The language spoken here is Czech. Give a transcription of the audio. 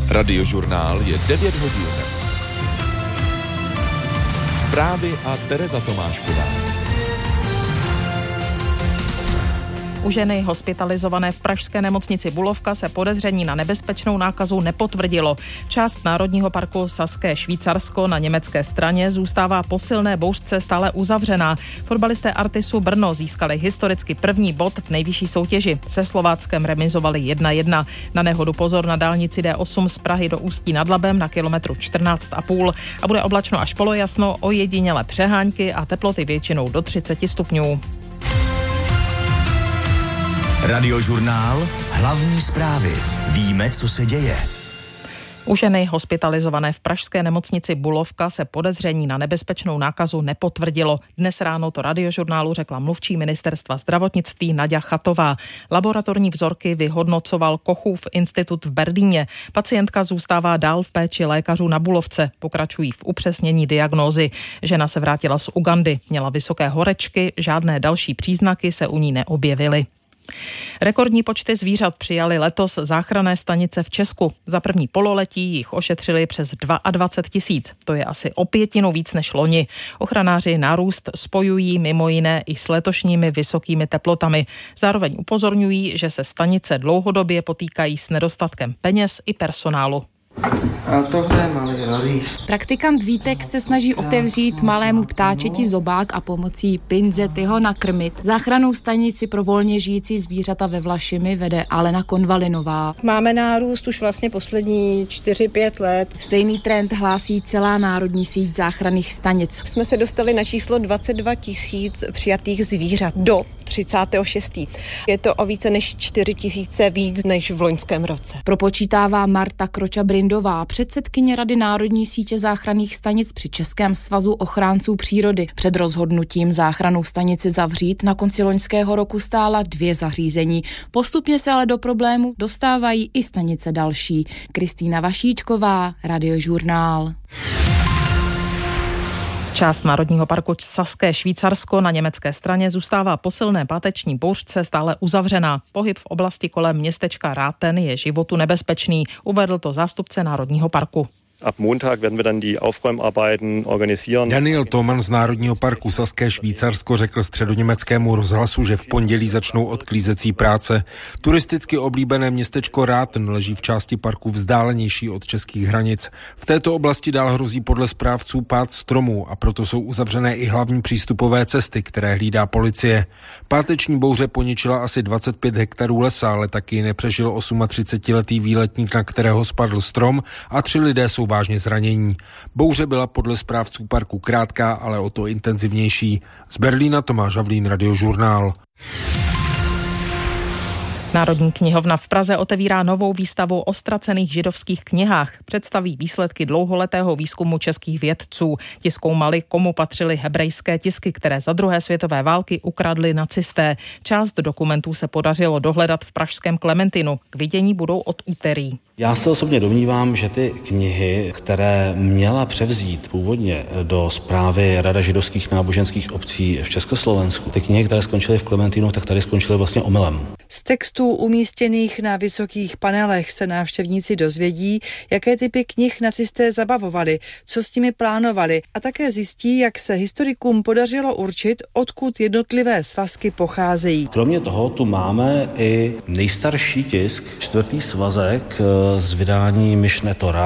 Radiožurnál je 9 hodin. Zprávy a Tereza Tomášková. U ženy hospitalizované v pražské nemocnici Bulovka se podezření na nebezpečnou nákazu nepotvrdilo. Část Národního parku Saské Švýcarsko na německé straně zůstává po silné bouřce stále uzavřená. Fotbalisté Artisu Brno získali historicky první bod v nejvyšší soutěži. Se Slováckem remizovali 1-1. Na nehodu pozor na dálnici D8 z Prahy do Ústí nad Labem na kilometru 14,5 a bude oblačno až polojasno, ojedinělé přehánky a teploty většinou do 30 stupňů. Radiožurnál, hlavní zprávy. Víme, co se děje. U ženy hospitalizované v pražské nemocnici Bulovka se podezření na nebezpečnou nákazu nepotvrdilo. Dnes ráno to Radiožurnálu řekla mluvčí ministerstva zdravotnictví Naďa Chatová. Laboratorní vzorky vyhodnocoval Kochův institut v Berlíně. Pacientka zůstává dál v péči lékařů na Bulovce. Pokračují v upřesnění diagnózy. Žena se vrátila z Ugandy, měla vysoké horečky, žádné další příznaky se u ní neobjevily. Rekordní počty zvířat přijali letos záchranné stanice v Česku. Za první pololetí jich ošetřili přes 22 000. To je asi o 1/5 víc než loni. Ochranáři nárůst spojují mimo jiné i s letošními vysokými teplotami. Zároveň upozorňují, že se stanice dlouhodobě potýkají s nedostatkem peněz i personálu. A tohle je malý ralí. Praktikant Vítek se snaží otevřít malému ptáčeti zobák a pomocí pinzety ho nakrmit. Záchrannou stanici pro volně žijící zvířata ve Vlašimi vede Alena Konvalinová. Máme nárůst už vlastně poslední 4-5 let. Stejný trend hlásí celá národní síť záchranných stanic. Jsme se dostali na číslo 22 000 přijatých zvířat do 36. Je to o více než 4 000 víc než v loňském roce. Propočítává Marta Kroča-Brindová, předsedkyně Rady Národní sítě záchranných stanic při Českém svazu ochránců přírody. Před rozhodnutím záchrannou stanici zavřít na konci loňského roku stála 2 zařízení. Postupně se ale do problému dostávají i stanice další. Kristýna Vašíčková, Radiožurnál. Část Národního parku Saské Švýcarsko na německé straně zůstává po silné páteční bouřce stále uzavřená. Pohyb v oblasti kolem městečka Ráten je životu nebezpečný, uvedl to zástupce Národního parku. Ab Montag werden wir dann die Aufräumarbeiten organisieren. Daniel Thoman z Národního parku Saské Švýcarsko řekl Středoněmeckému rozhlasu, že v pondělí začnou odklízecí práce. Turisticky oblíbené městečko Ráten leží v části parku vzdálenější od českých hranic. V této oblasti dál hrozí podle správců pád stromů a proto jsou uzavřené i hlavní přístupové cesty, které hlídá policie. Páteční bouře poničila asi 25 hektarů lesa, ale taky nepřežil 38letý výletník, na kterého spadl strom, a 3 lidé jsou vážně zranění. Bouře byla podle správců parku krátká, ale o to intenzivnější. Z Berlína Tomáš Havlín, Radiožurnál. Národní knihovna v Praze otevírá novou výstavu o ztracených židovských knihách. Představí výsledky dlouholetého výzkumu českých vědců. Ti zkoumali, komu patřily hebrejské tisky, které za druhé světové války ukradli nacisté. Část dokumentů se podařilo dohledat v pražském Klementinu. K vidění budou od úterý. Já se osobně domnívám, že ty knihy, které měla převzít původně do správy Rada židovských náboženských obcí v Československu, ty knihy, které skončily v Klementinu, tak tady skončily vlastně omylem. Z textů umístěných na vysokých panelech se návštěvníci dozvědí, jaké typy knih nacisté zabavovali, co s nimi plánovali, a také zjistí, jak se historikům podařilo určit, odkud jednotlivé svazky pocházejí. Kromě toho tu máme i nejstarší tisk, 4. svazek z vydání Mišne Tora.